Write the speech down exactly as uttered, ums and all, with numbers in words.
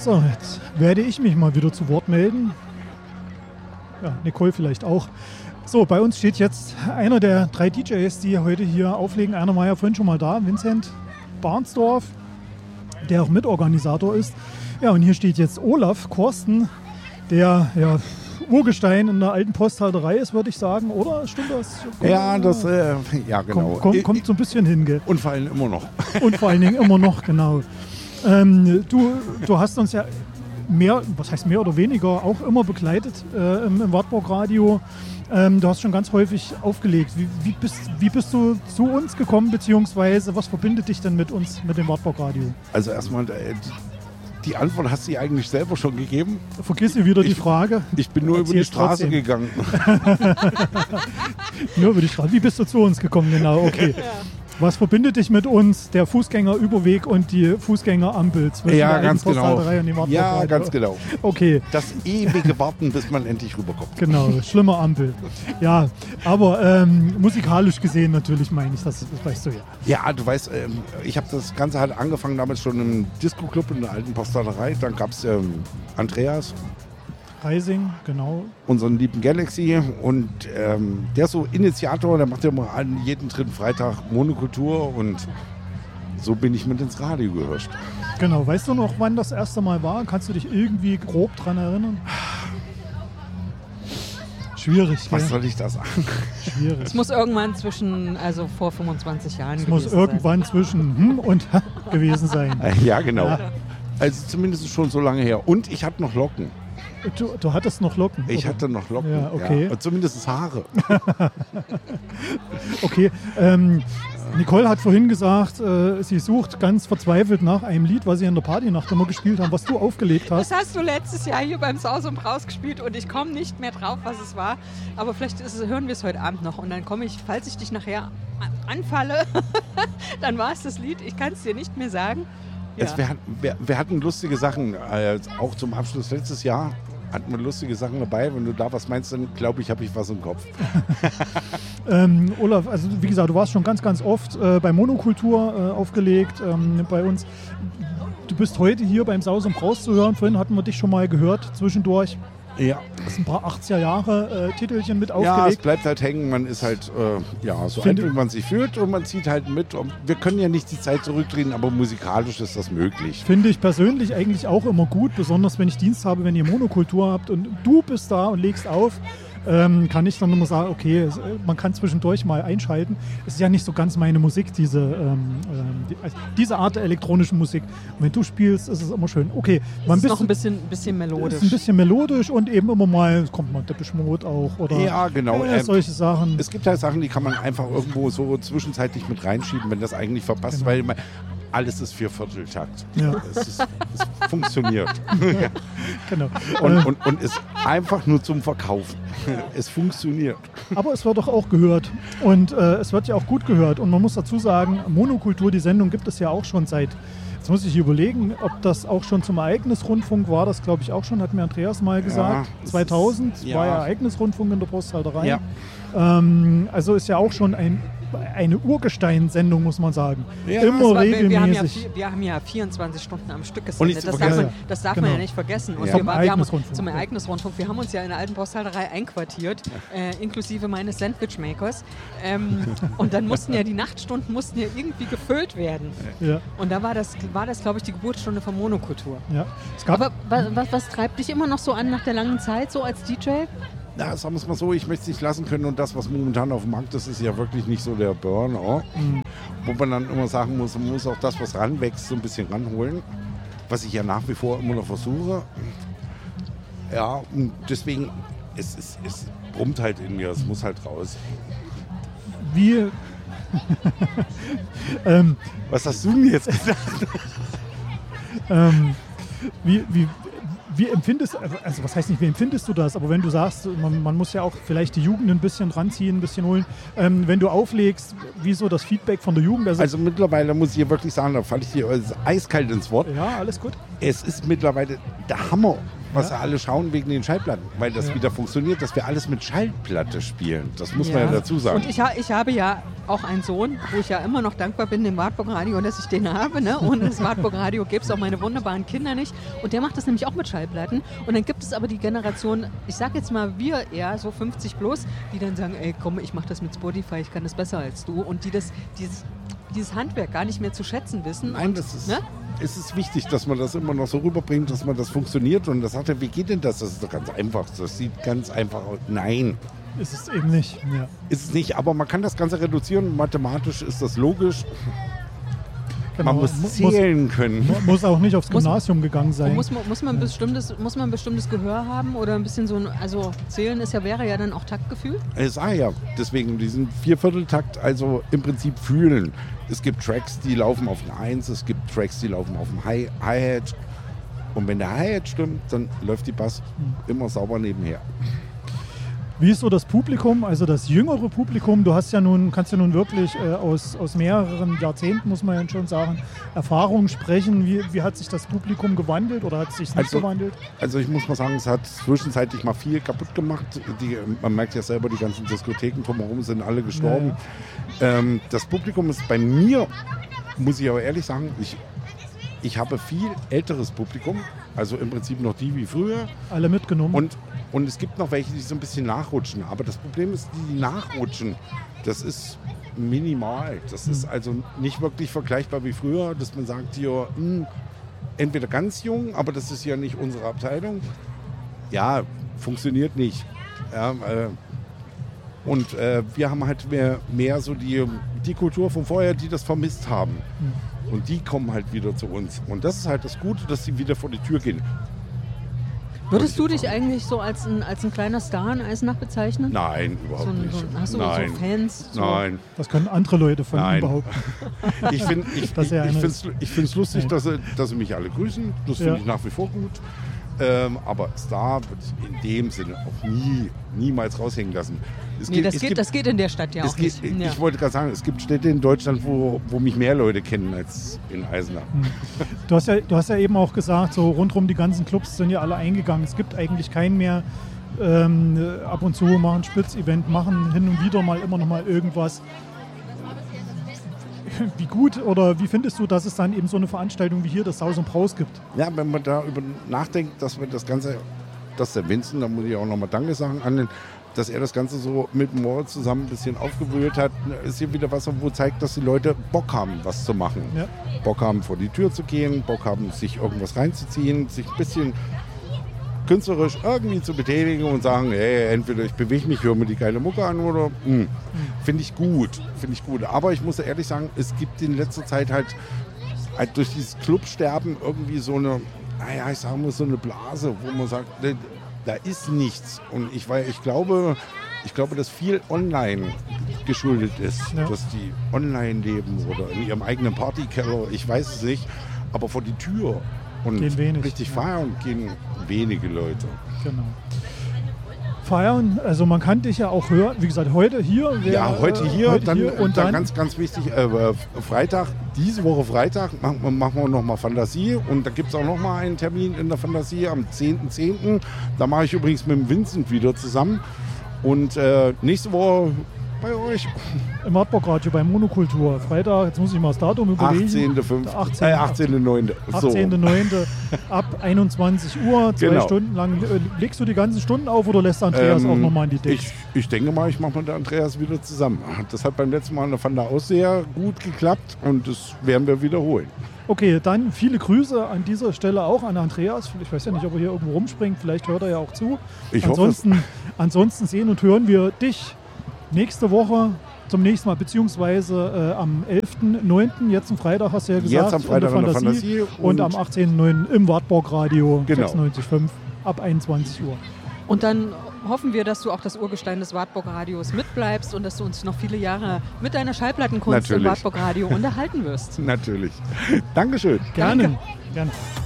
So, jetzt werde ich mich mal wieder zu Wort melden. Ja, Nicole vielleicht auch. So, bei uns steht jetzt einer der drei D Js, die heute hier auflegen. Einer war ja vorhin schon mal da, Vincent Barnsdorf, der auch Mitorganisator ist. Ja, und hier steht jetzt Olaf Korsten, der ja Urgestein in der alten Posthalterei ist, würde ich sagen, oder? Stimmt das? Ja, das, äh, ja genau. Kommt, kommt, kommt so ein bisschen hin, gell? Und vor allem immer noch. Und vor allen Dingen immer noch, genau. Ähm, du, du hast uns ja mehr, was heißt mehr oder weniger, auch immer begleitet äh, im, im Wartburg Radio. Ähm, du hast schon ganz häufig aufgelegt. Wie, wie, bist, wie bist du zu uns gekommen, beziehungsweise was verbindet dich denn mit uns, mit dem Wartburg Radio? Also erstmal, äh, die, die Antwort hast du eigentlich selber schon gegeben. Vergiss dir wieder ich, die Frage. Ich bin nur über die Straße trotzdem. gegangen. Nur über die Straße. Wie bist du zu uns gekommen, genau, okay. Ja. Was verbindet dich mit uns, der Fußgängerüberweg und die Fußgängerampel zwischen ja, der ganz genau. und dem Wartburg Ja, Radio? ganz genau. Okay. Das ewige Warten, bis man endlich rüberkommt. Genau, schlimme Ampel. Ja, aber ähm, musikalisch gesehen natürlich meine ich, das, das weißt du ja. Ja, du weißt, ähm, ich habe das Ganze halt angefangen damals schon im Disco-Club in der alten Posthalterei. Dann gab es ähm, Andreas. Reising, genau. Unseren lieben Galaxy und ähm, der ist so Initiator, der macht ja immer an jeden dritten Freitag Monokultur und so bin ich mit ins Radio gehört. Genau, weißt du noch, wann das erste Mal war? Kannst du dich irgendwie grob dran erinnern? Schwierig, Was gell? soll ich da sagen? Schwierig. Es muss irgendwann zwischen, also vor fünfundzwanzig Jahren Es gewesen muss irgendwann sein. zwischen hm und ha gewesen sein. Ja, genau. Ja. Also zumindest schon so lange her. Und ich hatte noch Locken. Du, du hattest noch Locken? Ich oder? hatte noch Locken. Ja, okay. Ja. Und zumindest Haare. Okay. Ähm, Nicole hat vorhin gesagt, äh, sie sucht ganz verzweifelt nach einem Lied, was sie in der Partynacht immer gespielt haben, was du aufgelegt hast. Das hast du letztes Jahr hier beim Saus und Braus gespielt und ich komme nicht mehr drauf, was es war. Aber vielleicht ist es, hören wir es heute Abend noch und dann komme ich, falls ich dich nachher anfalle, dann war es das Lied. Ich kann es dir nicht mehr sagen. Ja. Also wir, hatten, wir, wir hatten lustige Sachen, äh, auch zum Abschluss letztes Jahr hatten wir lustige Sachen dabei. Wenn du da was meinst, dann glaube ich, habe ich was im Kopf. ähm, Olaf, also wie gesagt, du warst schon ganz, ganz oft äh, bei Monokultur äh, aufgelegt ähm, bei uns. Du bist heute hier beim Saus und Braus zu hören. Vorhin hatten wir dich schon mal gehört, zwischendurch. Ja. Das sind ein paar achtziger Jahre äh, Titelchen mit aufgelegt. Ja, es bleibt halt hängen. Man ist halt äh, ja, so alt, wie man sich fühlt und man zieht halt mit. Und wir können ja nicht die Zeit zurückdrehen, aber musikalisch ist das möglich. Finde ich persönlich eigentlich auch immer gut, besonders wenn ich Dienst habe, wenn ihr Monokultur habt und du bist da und legst auf. Ähm, kann ich dann immer sagen, okay, es, man kann zwischendurch mal einschalten. Es ist ja nicht so ganz meine Musik, diese, ähm, die, also diese Art der elektronischen Musik. Und wenn du spielst, ist es immer schön. Okay, man ist noch ein bisschen, bisschen melodisch. Ist ein bisschen melodisch und eben immer mal, kommt mal Depeche Mode auch. Oder ja, genau. Äh, solche Sachen. Es gibt halt Sachen, die kann man einfach irgendwo so zwischenzeitlich mit reinschieben, wenn das eigentlich verpasst, genau. Weil man, alles ist Viervierteltakt. Ja. Es, ist, es funktioniert. Ja, genau. Und, und, und ist einfach nur zum Verkaufen. Es funktioniert. Aber es wird doch auch gehört. Und äh, es wird ja auch gut gehört. Und man muss dazu sagen, Monokultur, die Sendung gibt es ja auch schon seit, jetzt muss ich überlegen, ob das auch schon zum Ereignisrundfunk war. Das glaube ich auch schon, hat mir Andreas mal gesagt. Ja, zweitausend ist, ja. war ja Ereignisrundfunk in der Posthalterei. Ja. Ähm, also ist ja auch schon ein eine Urgestein-Sendung, muss man sagen. Ja, immer war, regelmäßig. Wir haben, ja, wir haben ja vierundzwanzig Stunden am Stück gesendet. Das darf, man, das darf genau. man ja nicht vergessen. Und ja. wir, wir haben, zum zum Ereignisrundfunk. Wir haben uns ja in der alten Posthalterei einquartiert, äh, inklusive meines Sandwich-Makers. Ähm, und dann mussten ja die Nachtstunden mussten ja irgendwie gefüllt werden. Ja. Und da war das, war das glaube ich, die Geburtsstunde von Monokultur. Ja. Es gab Aber was, was, was treibt dich immer noch so an nach der langen Zeit, so als D J? Ja, sagen wir es mal so, ich möchte es nicht lassen können und das, was momentan auf dem Markt ist, ist ja wirklich nicht so der Burner. Mhm. Wo man dann immer sagen muss, man muss auch das, was ranwächst, so ein bisschen ranholen. Was ich ja nach wie vor immer noch versuche. Ja, und deswegen, es, es, es brummt halt in mir, es muss halt raus. Wie... ähm, was hast du denn jetzt gesagt? ähm, wie... wie Wie empfindest, also was heißt nicht, wie empfindest du das? Aber wenn du sagst, man, man muss ja auch vielleicht die Jugend ein bisschen ranziehen, ein bisschen holen. Ähm, wenn du auflegst, wie so das Feedback von der Jugend? Also, also mittlerweile muss ich hier wirklich sagen, da falle ich dir eiskalt ins Wort. Ja, alles gut. Es ist mittlerweile der Hammer, was Ja. alle schauen wegen den Schallplatten, weil das Ja. wieder funktioniert, dass wir alles mit Schallplatte spielen. Das muss man ja Ja. dazu sagen. Und ich, ha- ich habe ja auch einen Sohn, wo ich ja immer noch dankbar bin, dem Wartburg Radio, dass ich den habe. Ne? Ohne das Wartburg Radio gäbe es auch meine wunderbaren Kinder nicht. Und der macht das nämlich auch mit Schallplatten. Und dann gibt es aber die Generation, ich sag jetzt mal wir eher, so fünfzig plus, die dann sagen, ey komm, ich mache das mit Spotify, ich kann das besser als du. Und die das, dieses, dieses Handwerk gar nicht mehr zu schätzen wissen. Nein, und, das ist, ne? es ist wichtig, dass man das immer noch so rüberbringt, dass man das funktioniert. Und das sagt er, wie geht denn das? Das ist doch ganz einfach. Das sieht ganz einfach aus. Nein, Ist es eben nicht. Ja. ist es nicht. Aber man kann das Ganze reduzieren. Mathematisch ist das logisch. Genau. Man muss Mu- zählen können. Mu- Muss auch nicht aufs Muss- Gymnasium gegangen Und sein. muss man, muss, man ein bestimmtes, muss man ein bestimmtes Gehör haben oder ein bisschen so ein, also zählen ist ja, wäre ja dann auch Taktgefühl? Es ah ja, deswegen diesen Viervierteltakt, also im Prinzip fühlen. Es gibt Tracks, die laufen auf eine Eins, es gibt Tracks, die laufen auf dem Hi- Hi-Hat. Und wenn der Hi-Hat stimmt, dann läuft die Bass immer sauber nebenher. Wie ist so das Publikum, also das jüngere Publikum? Du hast ja nun, kannst ja nun wirklich äh, aus, aus mehreren Jahrzehnten, muss man ja schon sagen, Erfahrungen sprechen. Wie, wie hat sich das Publikum gewandelt oder hat es sich nicht Also- gewandelt? Also ich muss mal sagen, es hat zwischenzeitlich mal viel kaputt gemacht. Die, man merkt ja selber, die ganzen Diskotheken drumherum sind alle gestorben. Ähm, das Publikum ist bei mir, muss ich aber ehrlich sagen, ich, ich habe viel älteres Publikum, also im Prinzip noch die wie früher. Alle mitgenommen? Und, und es gibt noch welche, die so ein bisschen nachrutschen. Aber das Problem ist, die, die nachrutschen, das ist minimal. Das ist also nicht wirklich vergleichbar wie früher, dass man sagt, hier, mh, entweder ganz jung, aber das ist ja nicht unsere Abteilung. Ja, funktioniert nicht. Ja, äh, und äh, wir haben halt mehr, mehr so die, die Kultur von vorher, die das vermisst haben. Und die kommen halt wieder zu uns. Und das ist halt das Gute, dass sie wieder vor die Tür gehen. Würdest du dich eigentlich so als ein, als ein kleiner Star in Eisenach bezeichnen? Nein, überhaupt So ein, nicht. so ein, hast du Nein. so Fans? So? Nein. Das können andere Leute von Nein. ihm behaupten. Ich finde ich, Dass ich, er ich einer finde es ich find's lustig, Nein. dass sie, dass sie mich alle grüßen. Das Ja. finde ich nach wie vor gut. Ähm, aber Star würde ich in dem Sinne auch nie, niemals raushängen lassen. Es Nee, gibt- das es geht, gibt- das geht in der Stadt ja es auch geht, nicht. Ja. Ich wollte gerade sagen, es gibt Städte in Deutschland, wo, wo mich mehr Leute kennen als in Eisenach. Du hast, ja, du hast ja eben auch gesagt, so rundherum die ganzen Clubs sind ja alle eingegangen. Es gibt eigentlich keinen mehr. Ähm, ab und zu machen ein Spitz-Event, machen hin und wieder mal immer noch mal irgendwas. Wie gut oder wie findest du, dass es dann eben so eine Veranstaltung wie hier das Saus und Braus gibt? Ja, wenn man darüber nachdenkt, dass wir das Ganze, dass der Vincent, da muss ich auch nochmal Danke sagen, an den, dass er das Ganze so mit Moritz zusammen ein bisschen aufgewühlt hat, ist hier wieder was, wo zeigt, dass die Leute Bock haben, was zu machen. Ja. Bock haben, vor die Tür zu gehen, Bock haben, sich irgendwas reinzuziehen, sich ein bisschen künstlerisch irgendwie zu betätigen und sagen, hey, entweder ich bewege mich, höre mir die geile Mucke an oder mh, finde ich gut, finde ich gut. Aber ich muss ehrlich sagen, es gibt in letzter Zeit halt, halt durch dieses Clubsterben irgendwie so eine, naja, ich sage mal so eine Blase, wo man sagt, da, da ist nichts. Und ich, weil ich glaube, ich glaube, dass viel online geschuldet ist, Ja. dass die online leben oder in ihrem eigenen Partykeller, ich weiß es nicht, aber vor die Tür und Gehen wenig, richtig ja. feiern gehen wenige Leute. Genau. Feiern, also man kann dich ja auch hören, wie gesagt, heute hier. wer- Ja, heute hier, heute dann, hier und dann, dann, ganz, ganz wichtig, äh, Freitag, diese Woche Freitag machen, wir- machen wir nochmal Fantasie und da gibt es auch nochmal einen Termin in der Fantasie am zehnten zehnten Da mache ich übrigens mit dem Vincent wieder zusammen und äh, nächste Woche bei euch, im Wartburg Radio bei Monokultur. Freitag, jetzt muss ich mal das Datum überlegen. achtzehnten fünften achtzehnten Äh, achtzehnten neunten So. achtzehnten neunten ab einundzwanzig Uhr, zwei Genau. Stunden lang. Äh, Legst du die ganzen Stunden auf oder lässt Andreas Ähm, auch nochmal in die Decks? Ich, ich denke mal, ich mache mit der Andreas wieder zusammen. Das hat beim letzten Mal in der Fanda auch sehr gut geklappt und das werden wir wiederholen. Okay, dann viele Grüße an dieser Stelle auch an Andreas. Ich weiß ja nicht, ob er hier irgendwo rumspringt, vielleicht hört er ja auch zu. Ich hoffe es. ansonsten, ansonsten sehen und hören wir dich nächste Woche zum nächsten Mal, beziehungsweise äh, am elften neunten Jetzt am Freitag hast du ja gesagt. Jetzt am Freitag in in der Fantasie und, und- am achtzehnten neunten im Wartburg Radio Genau. sechsundneunzig Komma fünf ab einundzwanzig Uhr. Und dann hoffen wir, dass du auch das Urgestein des Wartburg Radios mitbleibst und dass du uns noch viele Jahre mit deiner Schallplattenkunst Natürlich. im Wartburg Radio unterhalten wirst. Natürlich. Dankeschön. Gerne. Danke. Gerne.